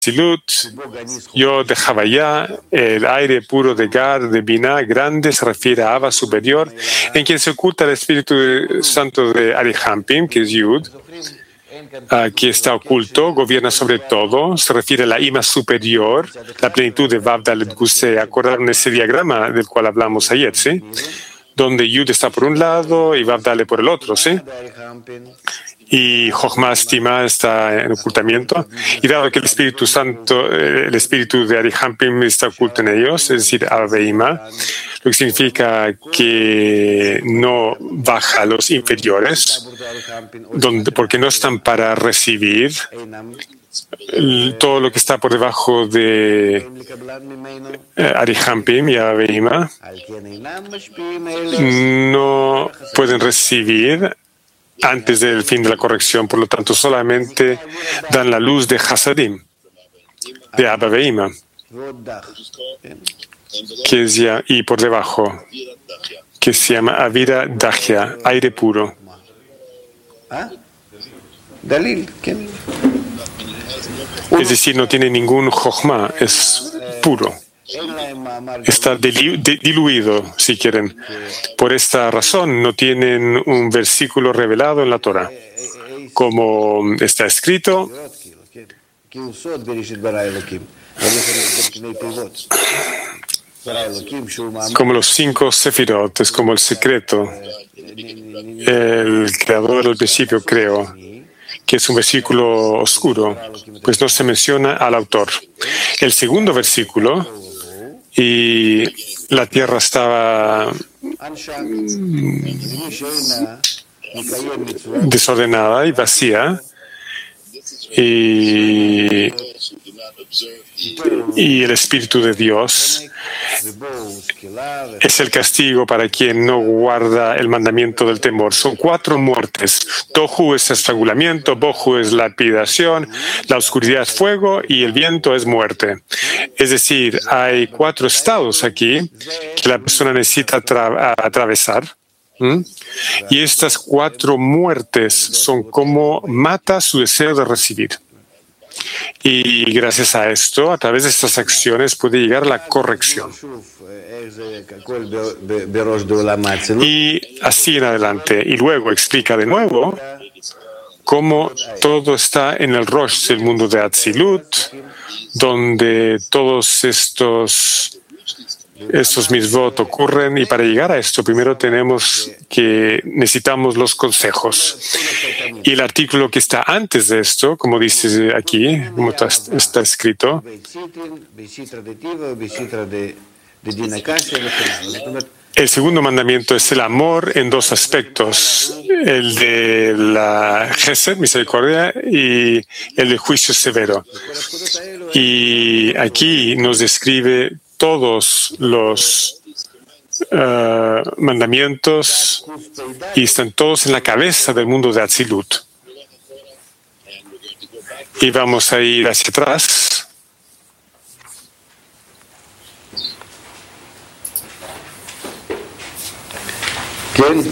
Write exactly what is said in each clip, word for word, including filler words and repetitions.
Atzilut, yo de Havaya, el aire puro de Gar, de Binah, grande, se refiere a Abba superior, en quien se oculta el Espíritu Santo de Arihampim, que es Yud, uh, que está oculto, gobierna sobre todo, se refiere a la Ima superior, la plenitud de Vav Dalet Gusei. Acordaron ese diagrama del cual hablamos ayer, ¿sí? Donde Yud está por un lado y Vav Dalet por el otro, ¿sí? Y Jochma Stima está en ocultamiento. Y dado que el Espíritu Santo, el Espíritu de Arihampim está oculto en ellos, es decir, Aveima, lo que significa que no baja a los inferiores, donde, porque no están para recibir. Todo lo que está por debajo de eh, Arihampim y Aveima no pueden recibir antes del fin de la corrección, por lo tanto solamente dan la luz de Hasadim, de Abba Veima, que es ya, y por debajo, que se llama Avira Dahya, aire puro. Es decir, no tiene ningún Jochma, es puro. Está diluido, si quieren. Por esta razón no tienen un versículo revelado en la Torah. Como está escrito, como los cinco sefirot, es como el secreto. El creador del principio creó, que es un versículo oscuro, pues no se menciona al autor. El segundo versículo, y la tierra estaba desordenada y vacía, y, y el Espíritu de Dios es el castigo para quien no guarda el mandamiento del temor. Son cuatro muertes. Tohu es estrangulamiento, Bohu es lapidación, la oscuridad es fuego y el viento es muerte. Es decir, hay cuatro estados aquí que la persona necesita atra- atravesar. ¿Mm? Y estas cuatro muertes son como mata su deseo de recibir. Y gracias a esto, a través de estas acciones, puede llegar la corrección. Y así en adelante. Y luego explica de nuevo cómo todo está en el Rosh del mundo de Atzilut, donde todos estos Estos mitzvot ocurren, y para llegar a esto primero tenemos que necesitamos los consejos. Y el artículo que está antes de esto, como dice aquí, como está, está escrito, el segundo mandamiento es el amor en dos aspectos, el de la Gesed, misericordia, y el de juicio severo. Y aquí nos describe todos los uh, mandamientos y están todos en la cabeza del mundo de Atzilut. Y vamos a ir hacia atrás. כן,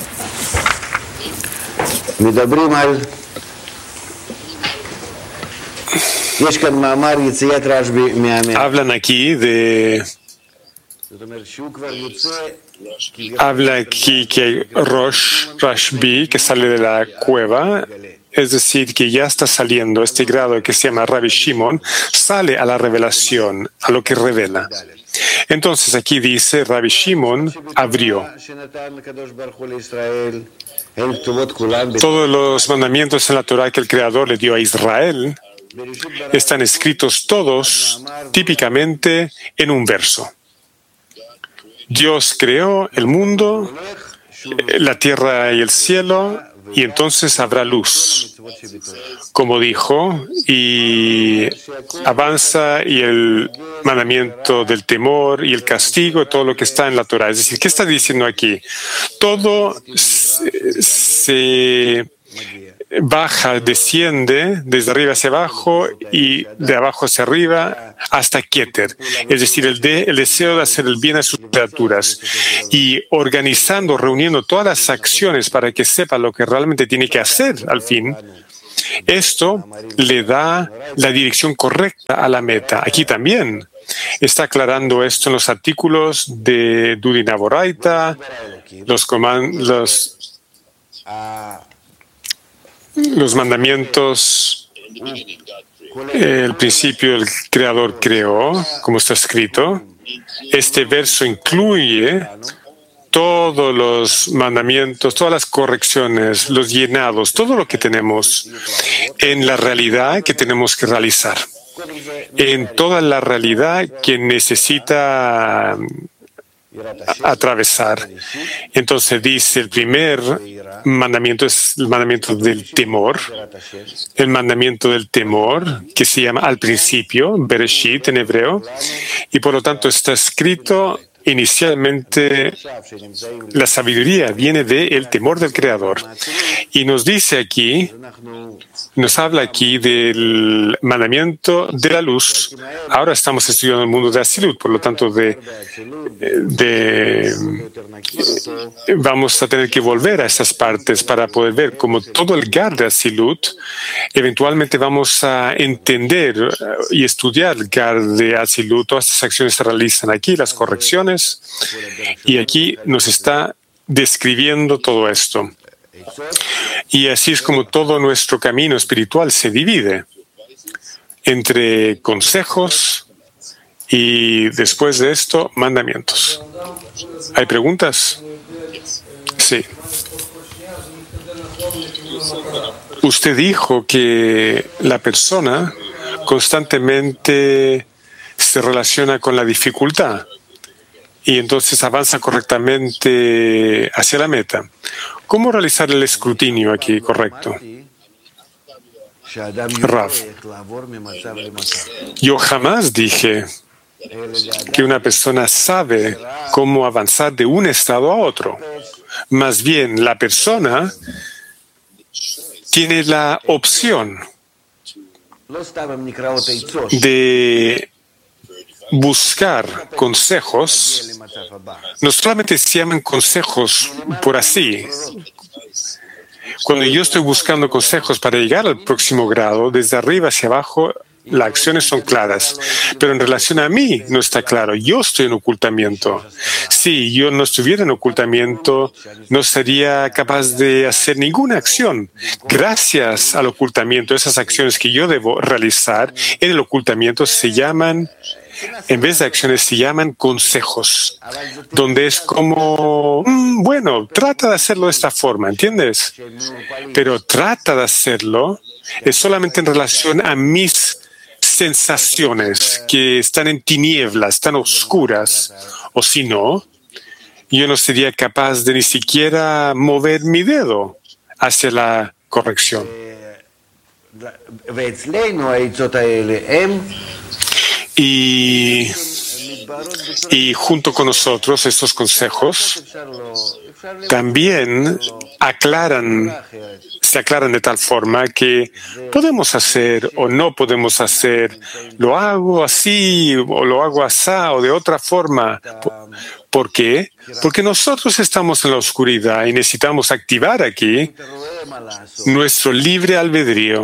מדברים על, יש כאן מאמר יציאת רשב"י מהמאה. Hablan aquí de, זאת אומרת שהוא כבר יוצא, habla aquí que Rosh Rashbi, que sale de la cueva, es decir, que ya está saliendo este grado que se llama Rabbi Shimon, sale a la revelación, a lo que revela. Entonces aquí dice, Rabbi Shimon abrió. Todos los mandamientos en la Torah que el Creador le dio a Israel están escritos todos típicamente en un verso. Dios creó el mundo, la tierra y el cielo, y entonces habrá luz, como dijo, y avanza, y el mandamiento del temor y el castigo, todo lo que está en la Torah. Es decir, ¿qué está diciendo aquí? Todo se, se baja, desciende desde arriba hacia abajo y de abajo hacia arriba hasta Keter, es decir, el, de, el deseo de hacer el bien a sus criaturas, y organizando, reuniendo todas las acciones para que sepa lo que realmente tiene que hacer al fin. Esto le da la dirección correcta a la meta. Aquí también está aclarando esto en los artículos de Dudina Boraita, los, los, los mandamientos, el principio del Creador creó, como está escrito. Este verso incluye todos los mandamientos, todas las correcciones, los llenados, todo lo que tenemos en la realidad que tenemos que realizar, en toda la realidad que necesita atravesar. Entonces dice, el primer mandamiento es el mandamiento del temor, el mandamiento del temor, que se llama al principio, Bereshit en hebreo, y por lo tanto está escrito inicialmente, la sabiduría viene del temor del Creador. Y nos dice aquí, nos habla aquí del mandamiento de la luz. Ahora estamos estudiando el mundo de Asilut, por lo tanto, de, de, vamos a tener que volver a esas partes para poder ver cómo todo el Gar de Asilut, eventualmente vamos a entender y estudiar el Gar de Asilut. Todas estas acciones se realizan aquí, las correcciones. Y aquí nos está describiendo todo esto. Y así es como todo nuestro camino espiritual se divide entre consejos y después de esto, mandamientos. ¿Hay preguntas? Sí. Usted dijo que la persona constantemente se relaciona con la dificultad y entonces avanza correctamente hacia la meta. ¿Cómo realizar el escrutinio aquí correcto? Rav, yo jamás dije que una persona sabe cómo avanzar de un estado a otro. Más bien, la persona tiene la opción de buscar consejos. No solamente se llaman consejos por así. Cuando yo estoy buscando consejos para llegar al próximo grado, desde arriba hacia abajo, las acciones son claras. Pero en relación a mí no está claro. Yo estoy en ocultamiento. Si yo no estuviera en ocultamiento, no sería capaz de hacer ninguna acción. Gracias al ocultamiento, esas acciones que yo debo realizar en el ocultamiento se llaman, en vez de acciones, se llaman consejos, donde es como, mmm, bueno, trata de hacerlo de esta forma, ¿entiendes? Pero trata de hacerlo es solamente en relación a mis sensaciones que están en tinieblas, están oscuras, o si no, yo no sería capaz de ni siquiera mover mi dedo hacia la corrección. Y, y junto con nosotros, estos consejos también aclaran, se aclaran de tal forma que podemos hacer o no podemos hacer, lo hago así o lo hago así o de otra forma. ¿Por qué? Porque nosotros estamos en la oscuridad y necesitamos activar aquí nuestro libre albedrío.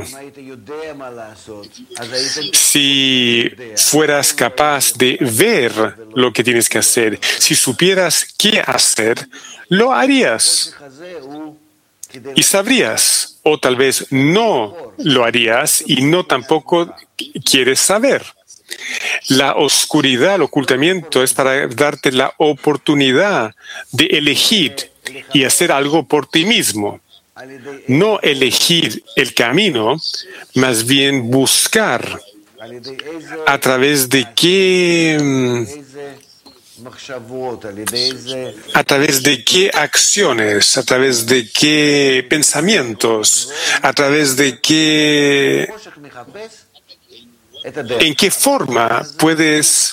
Si fueras capaz de ver lo que tienes que hacer, si supieras qué hacer, lo harías y sabrías, o tal vez no lo harías y no tampoco quieres saber. La oscuridad, el ocultamiento es para darte la oportunidad de elegir y hacer algo por ti mismo. No elegir el camino, más bien buscar a través de qué, a través de qué acciones, a través de qué pensamientos, a través de qué, en qué forma puedes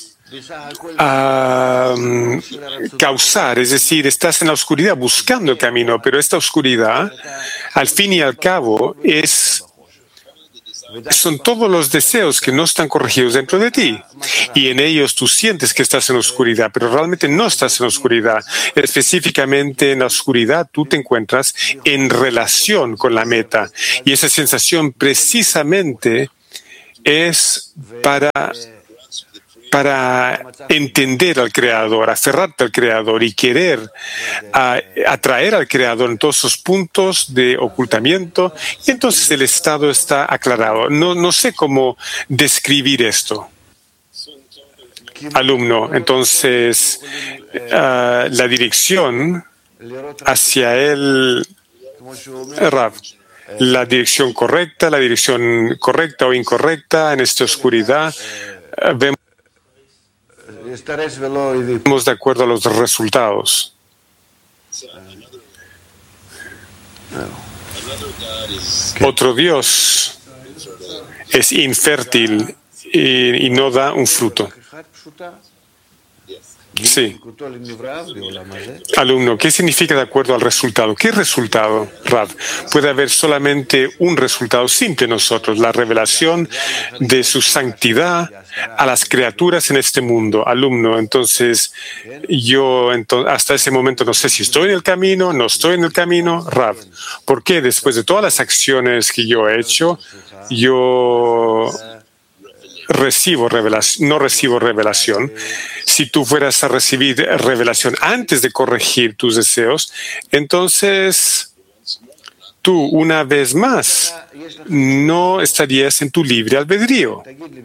Uh, causar, es decir, estás en la oscuridad buscando el camino, pero esta oscuridad, al fin y al cabo, es son todos los deseos que no están corregidos dentro de ti. Y en ellos tú sientes que estás en oscuridad, pero realmente no estás en oscuridad. Específicamente en la oscuridad tú te encuentras en relación con la meta. Y esa sensación precisamente es para... para entender al Creador, aferrarte al Creador y querer a, atraer al Creador en todos esos puntos de ocultamiento, y entonces el estado está aclarado. No, no sé cómo describir esto. Alumno, entonces uh, la dirección hacia el Rav, la dirección correcta, la dirección correcta o incorrecta en esta oscuridad, uh, vemos Estamos de acuerdo a los resultados. Otro Dios es infértil y, y no da un fruto. Sí. Alumno, ¿qué significa de acuerdo al resultado? ¿Qué resultado, Rav? Puede haber solamente un resultado simple en nosotros, la revelación de su santidad a las criaturas en este mundo. Alumno, entonces yo entonces, hasta ese momento no sé si estoy en el camino, no estoy en el camino. Rav, ¿por qué después de todas las acciones que yo he hecho, yo recibo revelación, no recibo revelación? Si tú fueras a recibir revelación antes de corregir tus deseos, entonces tú una vez más no estarías en tu libre albedrío.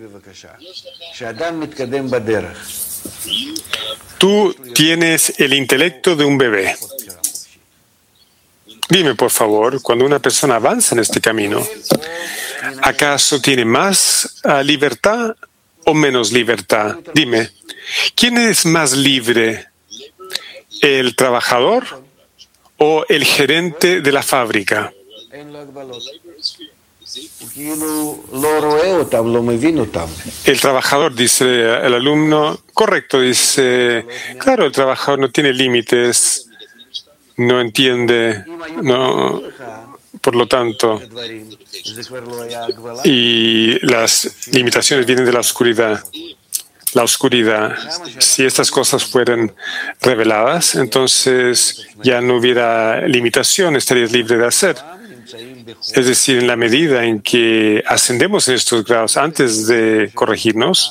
Tú tienes el intelecto de un bebé. Dime, por favor, cuando una persona avanza en este camino, ¿acaso tiene más uh, libertad o menos libertad? Dime, ¿quién es más libre? ¿El trabajador o el gerente de la fábrica? El trabajador, dice el alumno. Correcto, dice. Claro, el trabajador no tiene límites. No entiende, no, por lo tanto, y las limitaciones vienen de la oscuridad. La oscuridad, si estas cosas fueran reveladas, entonces ya no hubiera limitación, estarías libre de hacer. Es decir, en la medida en que ascendemos en estos grados antes de corregirnos,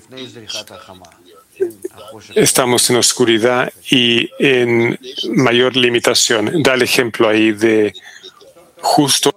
estamos en oscuridad y en mayor limitación. Da el ejemplo ahí de justo.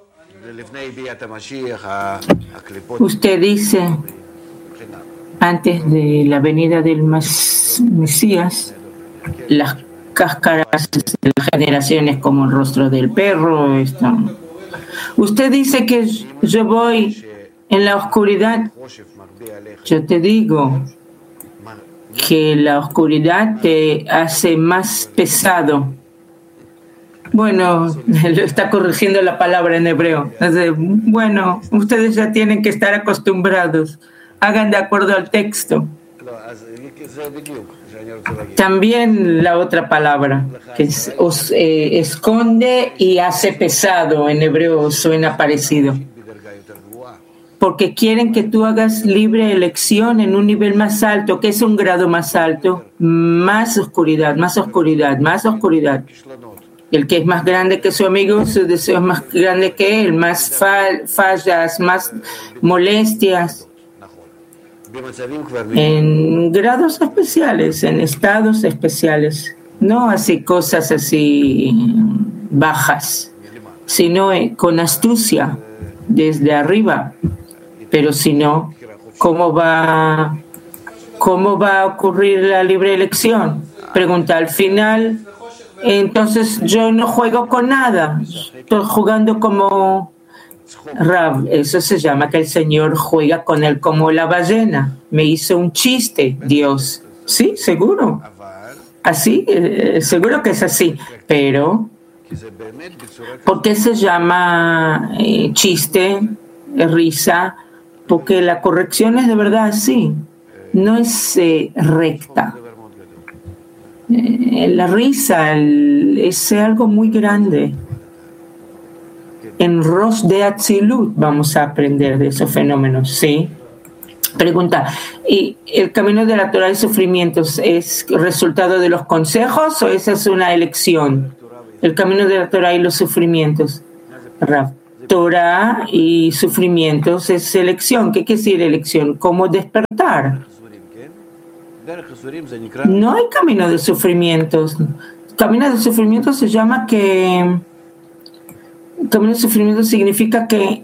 Usted dice, antes de la venida del Mesías, las cáscaras de las generaciones como el rostro del perro están. Usted dice que yo voy en la oscuridad. Yo te digo que la oscuridad te hace más pesado. Bueno, lo está corrigiendo la palabra en hebreo. Entonces, bueno, ustedes ya tienen que estar acostumbrados. Hagan de acuerdo al texto. También la otra palabra, que es, os, eh, esconde y hace pesado, en hebreo suena parecido. Porque quieren que tú hagas libre elección en un nivel más alto. ¿Qué es un grado más alto? Más oscuridad, más oscuridad, más oscuridad. El que es más grande que su amigo, su deseo es más grande que él, más fa- fallas, más molestias. En grados especiales, en estados especiales. No así cosas así bajas, sino con astucia, desde arriba. Pero si no, ¿cómo va, cómo va a ocurrir la libre elección? Pregunta, al final, entonces yo no juego con nada. Estoy jugando como Rav. Eso se llama que el Señor juega con él como la ballena. Me hizo un chiste, Dios. Sí, seguro. Así, eh, seguro que es así. Pero, ¿por qué se llama eh, chiste, risa? Porque la corrección es de verdad así, no es eh, recta. Eh, la risa el, es algo muy grande. en Rosh de Atzilut vamos a aprender de esos fenómenos, ¿sí? Pregunta, ¿y el camino de la Torah y sufrimientos es resultado de los consejos o esa es una elección? El camino de la Torah y los sufrimientos. Rav, Torah y sufrimientos es elección. ¿Qué quiere decir elección? ¿Cómo despertar? No hay camino de sufrimientos. Camino de sufrimientos se llama que... Camino de sufrimientos significa que...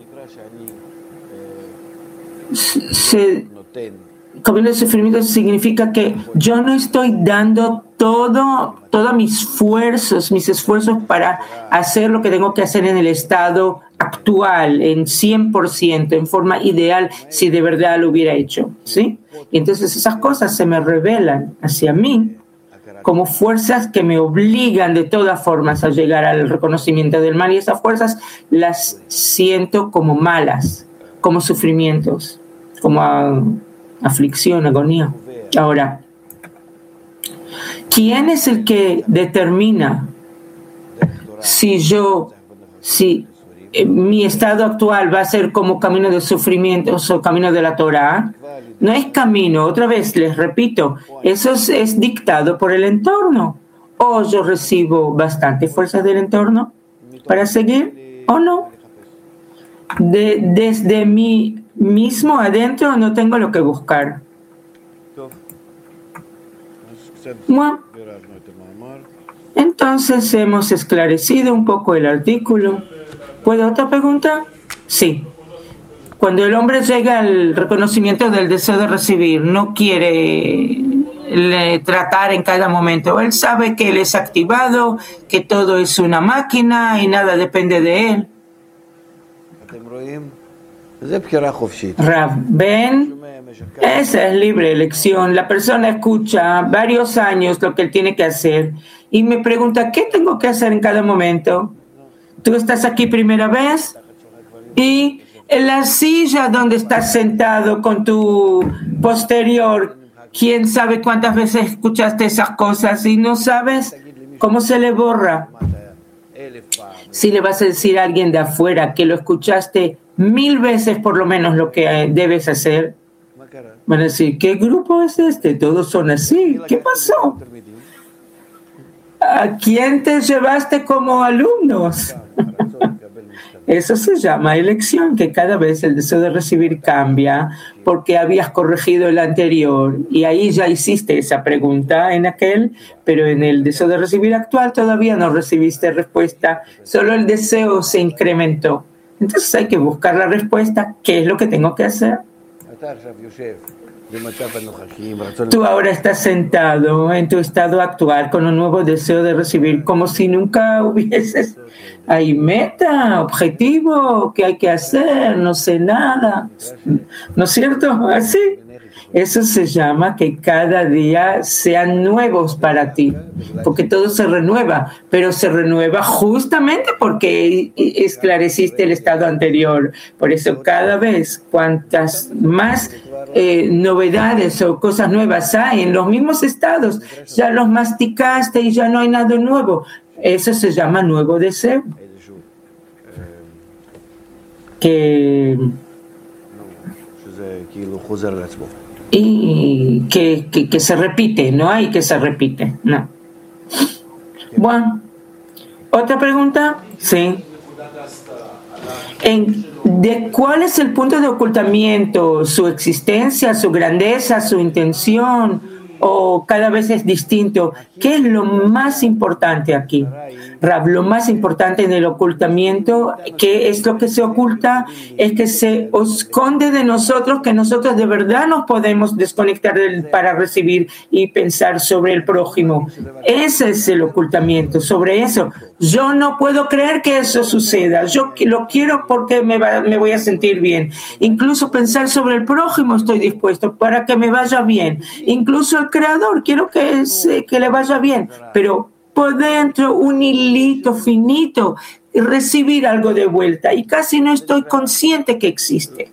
Se, camino de sufrimiento significa que yo no estoy dando todo, todos mis esfuerzos, mis esfuerzos para hacer lo que tengo que hacer en el estado actual, en cien por ciento, en forma ideal, si de verdad lo hubiera hecho, ¿sí? Y entonces esas cosas se me revelan hacia mí como fuerzas que me obligan de todas formas a llegar al reconocimiento del mal, y esas fuerzas las siento como malas, como sufrimientos, como a, aflicción, agonía. Ahora, ¿quién es el que determina si yo, si eh, mi estado actual va a ser como camino de sufrimientos o camino de la Torah? No es camino, otra vez les repito, eso es, es dictado por el entorno. O yo recibo bastante fuerza del entorno para seguir, o no. De, desde mí mismo adentro no tengo lo que buscar. Bueno, entonces hemos esclarecido un poco el artículo. ¿Puede otra pregunta? Sí. Cuando el hombre llega al reconocimiento del deseo de recibir, no quiere le, tratar en cada momento. Él sabe que él es activado, que todo es una máquina y nada depende de él. Rav, ven, esa es libre elección. La persona escucha varios años lo que él tiene que hacer y me pregunta, ¿qué tengo que hacer en cada momento? Tú estás aquí primera vez y en la silla donde estás sentado con tu posterior, ¿quién sabe cuántas veces escuchaste esas cosas y no sabes cómo se le borra? Si le vas a decir a alguien de afuera que lo escuchaste mil veces por lo menos lo que debes hacer, van a decir, ¿qué grupo es este? Todos son así. ¿Qué pasó? ¿A quién te llevaste como alumnos? Eso se llama elección, que cada vez el deseo de recibir cambia porque habías corregido el anterior y ahí ya hiciste esa pregunta en aquel, pero en el deseo de recibir actual todavía no recibiste respuesta, solo el deseo se incrementó. Entonces hay que buscar la respuesta, ¿qué es lo que tengo que hacer? Tú ahora estás sentado en tu estado actual con un nuevo deseo de recibir, como si nunca hubieses. Hay meta, objetivo, ¿qué hay que hacer? No sé nada. ¿No es cierto? Así. Eso se llama que cada día sean nuevos para ti, porque todo se renueva, pero se renueva justamente porque esclareciste el estado anterior. Por eso cada vez cuantas más eh, novedades o cosas nuevas hay en los mismos estados, ya los masticaste y ya no hay nada nuevo. Eso se llama nuevo deseo. Que y que, que, que se repite, no hay que se repite, no. Bueno, ¿otra pregunta? Sí. En, ¿de cuál es el punto de ocultamiento? ¿Su existencia, su grandeza, su intención? ¿O cada vez es distinto? ¿Qué es lo más importante aquí? Rav, lo más importante en el ocultamiento, ¿qué es lo que se oculta? Es que se esconde de nosotros, que nosotros de verdad nos podemos desconectar del, para recibir y pensar sobre el prójimo. Ese es el ocultamiento, sobre eso. Yo no puedo creer que eso suceda. Yo lo quiero porque me, va, me voy a sentir bien. Incluso pensar sobre el prójimo estoy dispuesto para que me vaya bien. Incluso el Creador, quiero que, que le vaya bien. Pero por dentro, un hilito finito, recibir algo de vuelta. Y casi no estoy consciente que existe.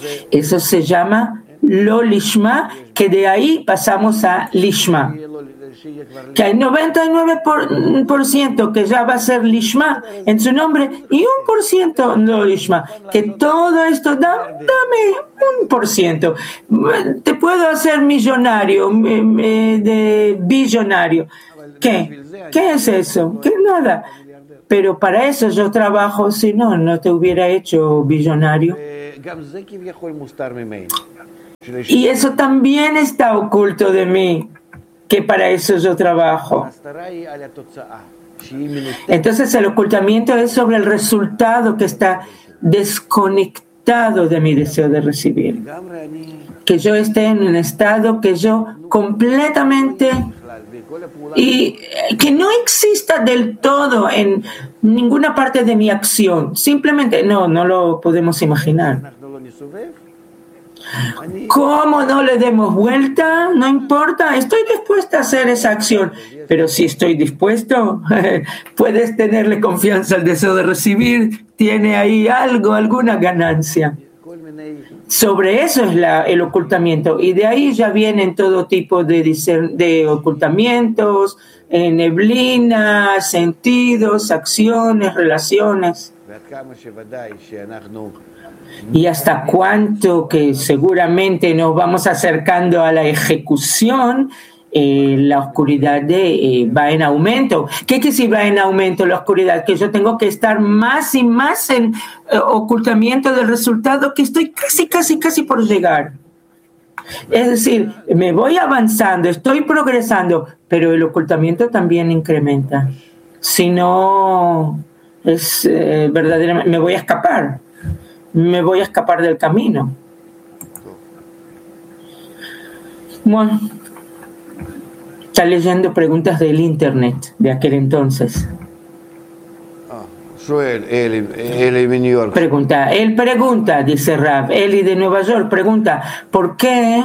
Eso se llama lo lishma, que de ahí pasamos a lishma. que hay noventa y nueve por ciento que ya va a ser Lishma en su nombre y un por ciento no Lishma, que todo esto da, dame un por ciento, te puedo hacer millonario, de billonario. ¿Qué? ¿Qué es eso? ¿Qué nada? Pero para eso yo trabajo, si no, no te hubiera hecho billonario. Y eso también está oculto de mí, que para eso yo trabajo. Entonces el ocultamiento es sobre el resultado que está desconectado de mi deseo de recibir. Que yo esté en un estado que yo completamente y que no exista del todo en ninguna parte de mi acción. Simplemente no, no lo podemos imaginar. ¿Cómo no le demos vuelta? No importa, estoy dispuesta a hacer esa acción. Pero si estoy dispuesto, puedes tenerle confianza al deseo de recibir, tiene ahí algo, alguna ganancia. Sobre eso es la, el ocultamiento. Y de ahí ya vienen todo tipo de, de ocultamientos, eh, neblinas, sentidos, acciones, relaciones. Y hasta cuánto que seguramente nos vamos acercando a la ejecución, eh, la oscuridad de, eh, va en aumento. ¿Qué que si va en aumento la oscuridad? Que yo tengo que estar más y más en eh, ocultamiento del resultado que estoy casi, casi, casi por llegar. Es decir, me voy avanzando, estoy progresando, pero el ocultamiento también incrementa. Si no, es eh, verdaderamente, me voy a escapar. Me voy a escapar del camino. Bueno, está leyendo preguntas del internet de aquel entonces. Pregunta, él pregunta, dice Rav, Eli de Nueva York, pregunta, ¿por qué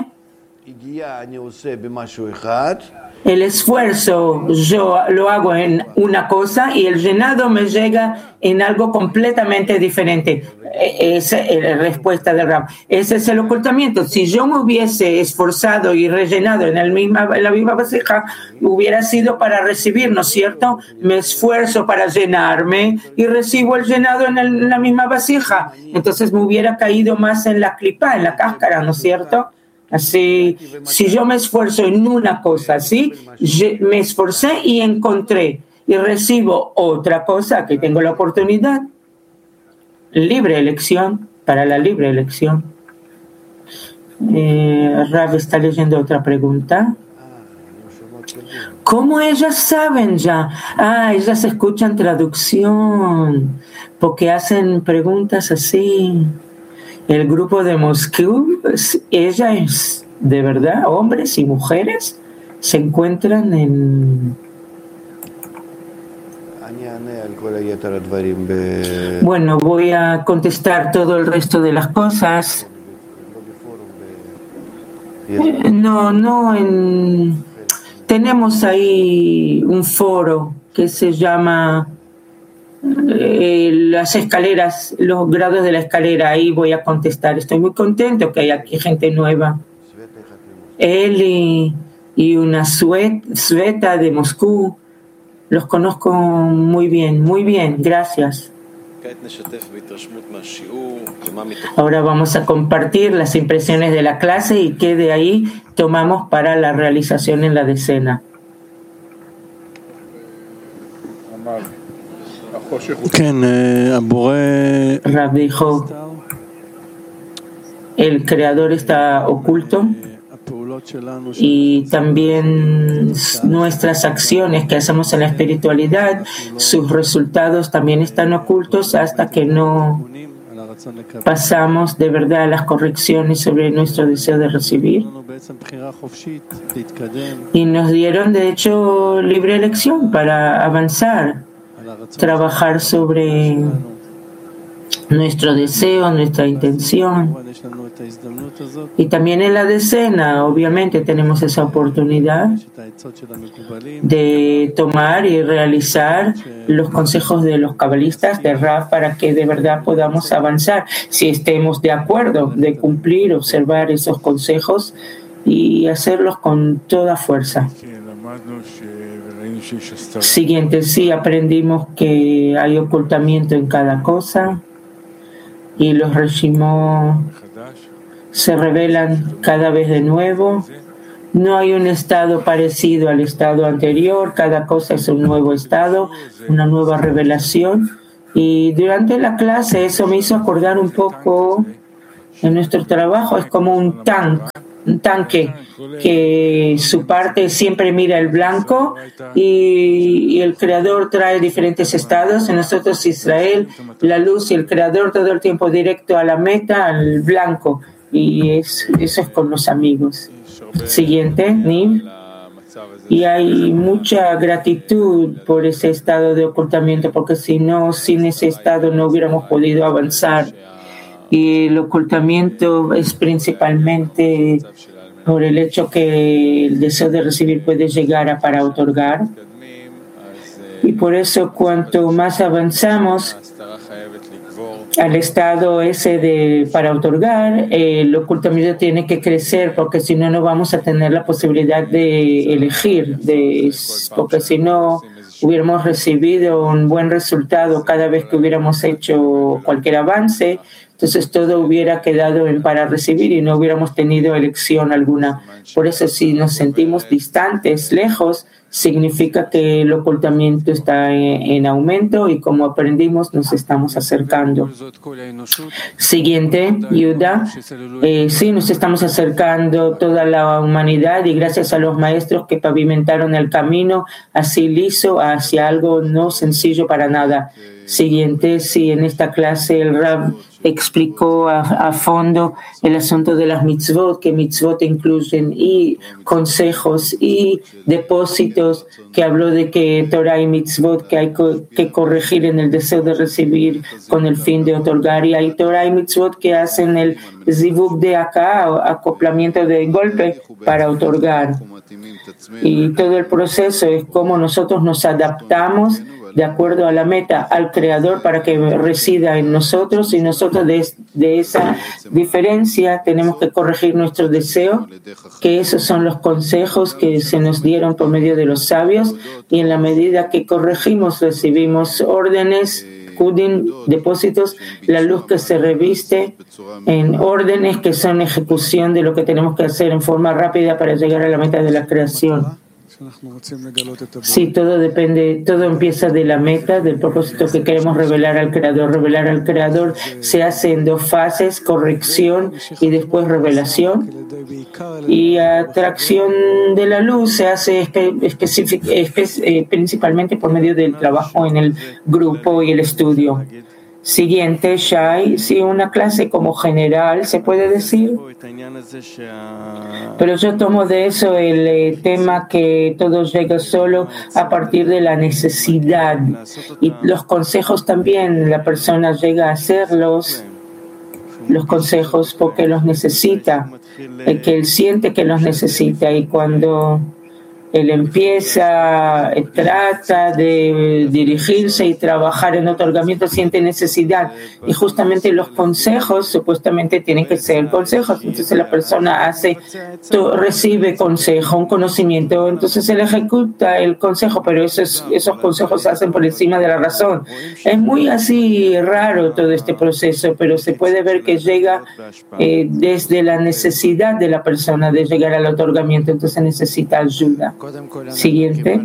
el esfuerzo yo lo hago en una cosa y el llenado me llega en algo completamente diferente? Esa es la respuesta de Rav. Ese es el ocultamiento. Si yo me hubiese esforzado y rellenado en, el misma, en la misma vasija, hubiera sido para recibir, ¿no es cierto? Me esfuerzo para llenarme y recibo el llenado en, el, en la misma vasija. Entonces me hubiera caído más en la clipa, en la cáscara, ¿no es cierto? Así, si yo me esfuerzo en una cosa, ¿sí? Me esforcé y encontré y recibo otra cosa que tengo la oportunidad. Libre elección, para la libre elección. Eh, Rav está leyendo otra pregunta. ¿Cómo ellas saben ya? Ah, ellas escuchan traducción, porque hacen preguntas así. El grupo de Moscú, ella es de verdad, hombres y mujeres se encuentran en... Bueno, voy a contestar todo el resto de las cosas. No, no, en... tenemos ahí un foro que se llama... Eh, las escaleras, los grados de la escalera, ahí voy a contestar. Estoy muy contento que hay aquí gente nueva. Él y, y una Sveta de Moscú, los conozco muy bien, muy bien, gracias. Ahora vamos a compartir las impresiones de la clase y qué de ahí tomamos para la realización en la decena. Rav dijo, el creador está oculto y también nuestras acciones que hacemos en la espiritualidad, sus resultados también están ocultos hasta que no pasamos de verdad a las correcciones sobre nuestro deseo de recibir. Y nos dieron de hecho libre elección para avanzar, trabajar sobre nuestro deseo, nuestra intención. Y también en la decena, obviamente, tenemos esa oportunidad de tomar y realizar los consejos de los cabalistas de Rav para que de verdad podamos avanzar, si estemos de acuerdo de cumplir, observar esos consejos y hacerlos con toda fuerza. Siguiente, sí, aprendimos que hay ocultamiento en cada cosa y los reshimot se revelan cada vez de nuevo. No hay un estado parecido al estado anterior, cada cosa es un nuevo estado, una nueva revelación. Y durante la clase eso me hizo acordar un poco en nuestro trabajo, es como un tanque, un tanque que su parte siempre mira el blanco y, y el Creador trae diferentes estados. En nosotros Israel, la luz y el Creador todo el tiempo directo a la meta, al blanco. Y es, eso es con los amigos. Siguiente, Niv. Y hay mucha gratitud por ese estado de ocultamiento, porque si no, sin ese estado no hubiéramos podido avanzar. Y el ocultamiento es principalmente por el hecho que el deseo de recibir puede llegar a para otorgar. Y por eso cuanto más avanzamos al estado ese de para otorgar, el ocultamiento tiene que crecer, porque si no, no vamos a tener la posibilidad de elegir, de, porque si no hubiéramos recibido un buen resultado cada vez que hubiéramos hecho cualquier avance, entonces todo hubiera quedado en para recibir y no hubiéramos tenido elección alguna. Por eso si nos sentimos distantes, lejos, significa que el ocultamiento está en, en aumento y como aprendimos nos estamos acercando. Siguiente, Yuda. Eh, sí, nos estamos acercando toda la humanidad y gracias a los maestros que pavimentaron el camino así liso hacia algo no sencillo para nada. Siguiente, sí, en esta clase el Rab explicó a, a fondo el asunto de las mitzvot, que mitzvot incluyen y consejos y depósitos, que habló de que Torah y mitzvot que hay co- que corregir en el deseo de recibir con el fin de otorgar, y hay Torah y mitzvot que hacen el zivug de acá, acoplamiento de golpe para otorgar. Y todo el proceso es cómo nosotros nos adaptamos de acuerdo a la meta, al Creador para que resida en nosotros, y nosotros de, de esa diferencia tenemos que corregir nuestro deseo, que esos son los consejos que se nos dieron por medio de los sabios, y en la medida que corregimos recibimos órdenes, kudin, depósitos, la luz que se reviste en órdenes que son ejecución de lo que tenemos que hacer en forma rápida para llegar a la meta de la creación. Sí, todo depende, todo empieza de la meta, del propósito que queremos revelar al Creador. Revelar al Creador se hace en dos fases, corrección y después revelación. Y atracción de la luz se hace espe- específic- espe- eh, principalmente por medio del trabajo en el grupo y el estudio. Siguiente, Shai, sí, una clase como general, se puede decir. Pero yo tomo de eso el eh, tema que todo llega solo a partir de la necesidad. Y los consejos también, la persona llega a hacerlos, los consejos, porque los necesita, el que él siente que los necesita. Y cuando él empieza, trata de dirigirse y trabajar en otorgamiento, siente necesidad. Y justamente los consejos supuestamente tienen que ser consejos. Entonces la persona hace, recibe consejo, un conocimiento, entonces él ejecuta el consejo, pero esos, esos consejos se hacen por encima de la razón. Es muy así raro todo este proceso, pero se puede ver que llega eh, desde la necesidad de la persona de llegar al otorgamiento, entonces necesita ayuda. Siguiente.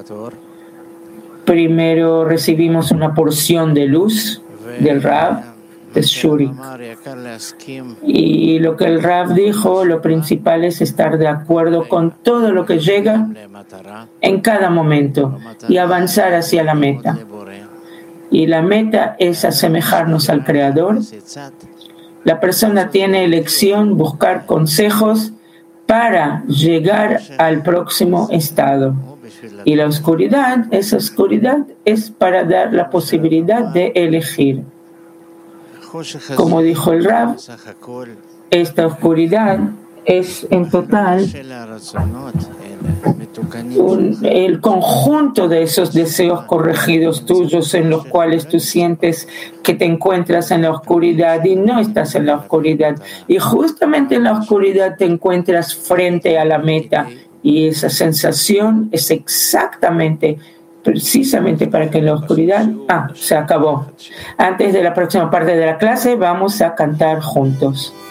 Primero recibimos una porción de luz del Rav, de Shuri. Y lo que el Rav dijo, lo principal es estar de acuerdo con todo lo que llega en cada momento y avanzar hacia la meta. Y la meta es asemejarnos al Creador. La persona tiene elección, buscar consejos para llegar al próximo estado. Y la oscuridad, esa oscuridad es para dar la posibilidad de elegir. Como dijo el Rav, esta oscuridad es en total un, el conjunto de esos deseos corregidos tuyos en los cuales tú sientes que te encuentras en la oscuridad y no estás en la oscuridad. Y justamente en la oscuridad te encuentras frente a la meta y esa sensación es exactamente, precisamente para que en la oscuridad, ah, se acabó. Antes de la próxima parte de la clase vamos a cantar juntos.